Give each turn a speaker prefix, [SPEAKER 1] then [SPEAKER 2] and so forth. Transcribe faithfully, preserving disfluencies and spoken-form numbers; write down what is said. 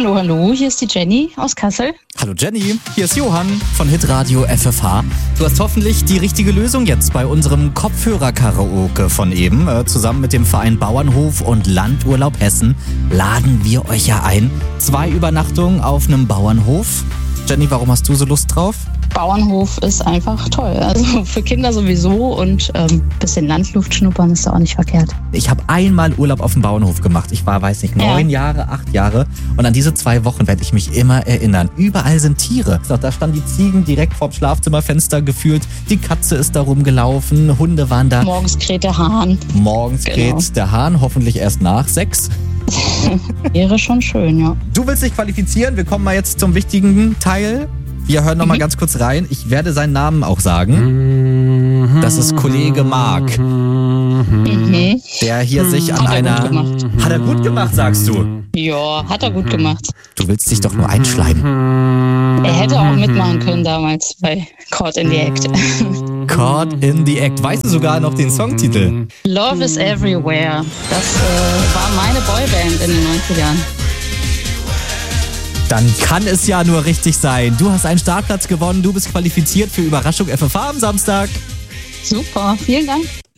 [SPEAKER 1] Hallo, hallo, hier ist die Jenny aus Kassel.
[SPEAKER 2] Hallo Jenny, hier ist Johann von Hitradio F F H. Du hast hoffentlich die richtige Lösung jetzt bei unserem Kopfhörer-Karaoke von eben. Äh, zusammen mit dem Verein Bauernhof und Landurlaub Hessen laden wir euch ja ein. Zwei Übernachtungen auf einem Bauernhof. Jenny, warum hast du so Lust drauf?
[SPEAKER 1] Bauernhof ist einfach toll. Also für Kinder sowieso und ein ähm, bisschen Landluft schnuppern ist da auch nicht verkehrt.
[SPEAKER 2] Ich habe einmal Urlaub auf dem Bauernhof gemacht. Ich war, weiß nicht, neun ja. Jahre, acht Jahre. Und an diese zwei Wochen werde ich mich immer erinnern. Überall sind Tiere. Da standen die Ziegen direkt vorm Schlafzimmerfenster gefühlt. Die Katze ist da rumgelaufen. Hunde waren da.
[SPEAKER 1] Morgens kräht der Hahn.
[SPEAKER 2] Morgens
[SPEAKER 1] genau.
[SPEAKER 2] kräht der Hahn. Hoffentlich erst nach sechs.
[SPEAKER 1] Wäre schon schön, ja.
[SPEAKER 2] Du willst dich qualifizieren. Wir kommen mal jetzt zum wichtigen Teil. Wir hören noch mal mhm. ganz kurz rein. Ich werde seinen Namen auch sagen. Das ist Kollege Marc.
[SPEAKER 1] Mhm.
[SPEAKER 2] Der hier sich an
[SPEAKER 1] hat
[SPEAKER 2] einer...
[SPEAKER 1] Er gut gemacht.
[SPEAKER 2] Hat er gut gemacht, sagst du?
[SPEAKER 1] Ja, hat er gut gemacht.
[SPEAKER 2] Du willst dich doch nur einschleimen.
[SPEAKER 1] Er hätte auch mitmachen können damals bei Caught in the Act.
[SPEAKER 2] Caught in the Act. Weißt du sogar noch den Songtitel?
[SPEAKER 1] Love is Everywhere. Das äh, war meine Boyband in den neunzigern.
[SPEAKER 2] Dann kann es ja nur richtig sein. Du hast einen Startplatz gewonnen, du bist qualifiziert für Überraschung F F H am Samstag.
[SPEAKER 1] Super, vielen Dank.